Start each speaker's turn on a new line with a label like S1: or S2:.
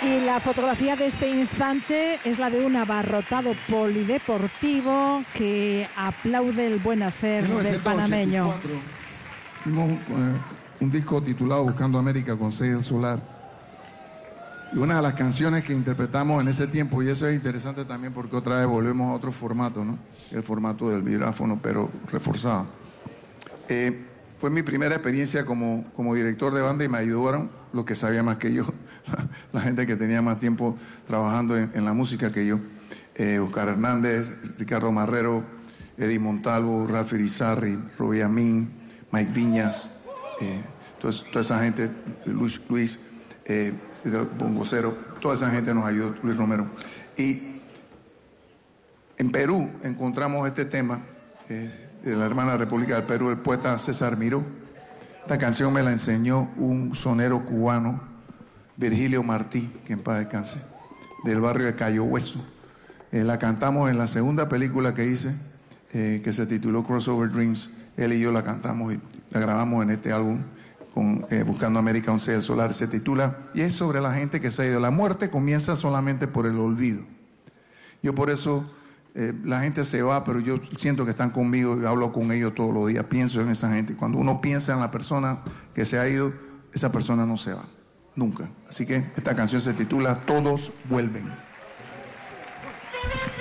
S1: Y la fotografía de este instante es la de un abarrotado polideportivo que aplaude el buen hacer del panameño.
S2: Hicimos un disco titulado Buscando América con sello solar. Y una de las canciones que interpretamos en ese tiempo, y eso es interesante también porque otra vez volvemos a otro formato, ¿no? El formato del vibráfono, pero reforzado. Fue mi primera experiencia como director de banda y me ayudaron los que sabían más que yo, la gente que tenía más tiempo trabajando en la música que yo. Oscar Hernández, Ricardo Marrero, Eddie Montalvo, Ralph Irizarry, Robbie Amin, Mike Viñas, toda esa gente, Luis Bongocero, toda esa gente nos ayudó, Luis Romero. Y en Perú encontramos este tema de la hermana República del Perú, el poeta César Miró. Esta canción me la enseñó un sonero cubano, Virgilio Martí, que en paz descanse, del barrio de Cayo Hueso. La cantamos en la segunda película que hice, que se tituló Crossover Dreams. Él y yo la cantamos y la grabamos en este álbum con Buscando América, un sello solar. Se titula, y es sobre la gente que se ha ido. La muerte comienza solamente por el olvido. Yo por eso, la gente se va, pero yo siento que están conmigo y hablo con ellos todos los días, pienso en esa gente. Cuando uno piensa en la persona que se ha ido, esa persona no se va, nunca. Así que esta canción se titula Todos Vuelven.